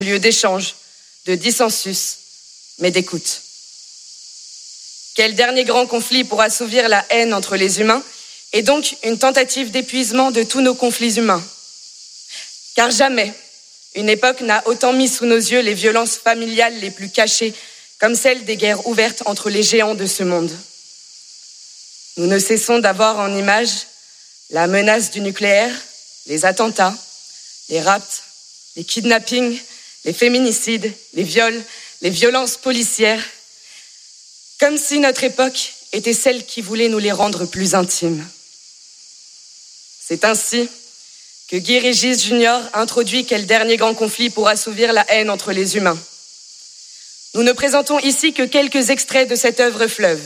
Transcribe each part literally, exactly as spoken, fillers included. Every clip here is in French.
lieu d'échange, de dissensus, mais d'écoute. Quel dernier grand conflit pour assouvir la haine entre les humains et donc une tentative d'épuisement de tous nos conflits humains. Car jamais une époque n'a autant mis sous nos yeux les violences familiales les plus cachées, comme celles des guerres ouvertes entre les géants de ce monde. Nous ne cessons d'avoir en image la menace du nucléaire, les attentats, les rapts, les kidnappings, les féminicides, les viols, les violences policières, comme si notre époque était celle qui voulait nous les rendre plus intimes. C'est ainsi que Guy Régis Junior introduit quel dernier grand conflit pour assouvir la haine entre les humains. Nous ne présentons ici que quelques extraits de cette œuvre fleuve.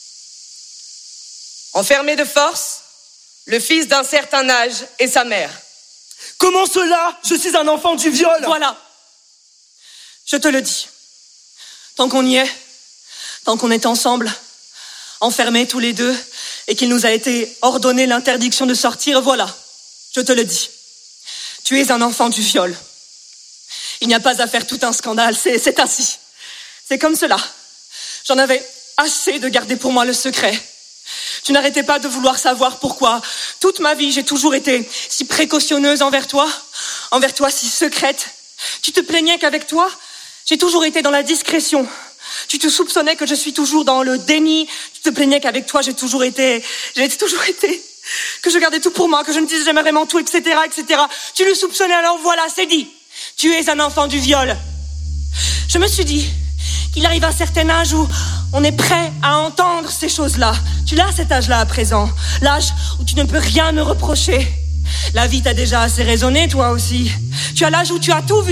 Enfermé de force, le fils d'un certain âge et sa mère. Comment cela? Je suis un enfant du viol. Voilà. Je te le dis. Tant qu'on y est, tant qu'on est ensemble, enfermés tous les deux, et qu'il nous a été ordonné l'interdiction de sortir, voilà. Je te le dis. Tu es un enfant du viol. Il n'y a pas à faire tout un scandale, c'est, c'est ainsi. C'est comme cela. J'en avais assez de garder pour moi le secret. Tu n'arrêtais pas de vouloir savoir pourquoi. Toute ma vie, j'ai toujours été si précautionneuse envers toi, envers toi si secrète. Tu te plaignais qu'avec toi, j'ai toujours été dans la discrétion. Tu te soupçonnais que je suis toujours dans le déni. Tu te plaignais qu'avec toi, j'ai toujours été, j'ai toujours été, que je gardais tout pour moi, que je ne disais jamais vraiment tout, et cetera, et cetera. Tu le soupçonnais, alors voilà, c'est dit. Tu es un enfant du viol. Je me suis dit qu'il arrive un certain âge où on est prêt à entendre ces choses-là. Tu l'as cet âge-là à présent, l'âge où tu ne peux rien me reprocher. La vie t'a déjà assez raisonné, toi aussi. Tu as l'âge où tu as tout vu.